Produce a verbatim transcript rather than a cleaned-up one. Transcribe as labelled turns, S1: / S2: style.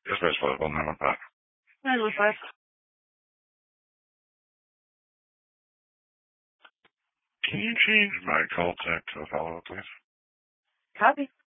S1: Yes, Miss Political nine one five.
S2: nine one five.
S1: Can you change my call tech to a follow-up, please?
S2: Copy.